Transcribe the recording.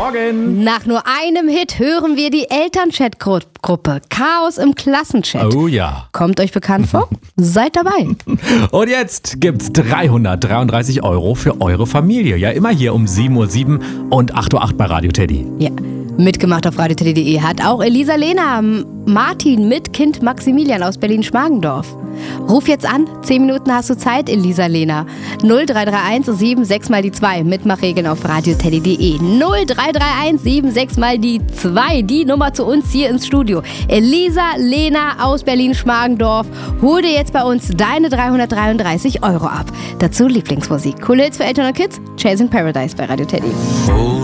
Morgen. Nach nur einem Hit hören wir die Elternchat-Gruppe Chaos im Klassenchat. Oh ja. Kommt euch bekannt vor? Seid dabei. Und jetzt gibt's 333 € für eure Familie. Ja, immer hier um 7:07 Uhr und 8:08 Uhr bei Radio Teddy. Ja. Mitgemacht auf radioteddy.de hat auch Elisa Lena, Martin mit Kind Maximilian aus Berlin-Schmargendorf. Ruf jetzt an, 10 Minuten hast du Zeit, Elisa Lena. 0331 76 mal die 2, Mitmachregeln auf radioteddy.de. 0331 76 mal die 2, die Nummer zu uns hier ins Studio. Elisa Lena aus Berlin-Schmargendorf, hol dir jetzt bei uns deine 333 € ab. Dazu Lieblingsmusik. Coole Hits für Eltern und Kids, Chasing Paradise bei Radio Teddy.